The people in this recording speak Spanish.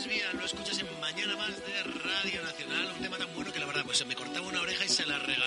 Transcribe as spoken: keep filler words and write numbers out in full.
Lesbia, lo escuchas en Mañana Más de Radio Nacional. Un tema tan bueno que la verdad pues se me cortaba una oreja y se la regalaba